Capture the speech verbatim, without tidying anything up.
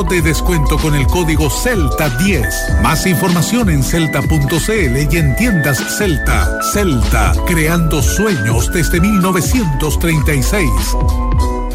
de descuento con el código Celta diez. Más información en celta punto c l y en tiendas Celta. Celta, creando sueños desde mil novecientos treinta y seis.